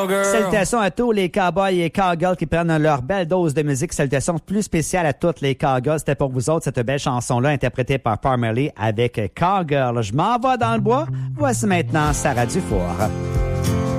Salutations à tous les cowboys et cowgirls qui prennent leur belle dose de musique. Salutations plus spéciales à toutes les cowgirls. C'était pour vous autres, cette belle chanson-là interprétée par Parmalee avec Cowgirl. Je m'en vais dans le bois. Voici maintenant Sarah Dufour.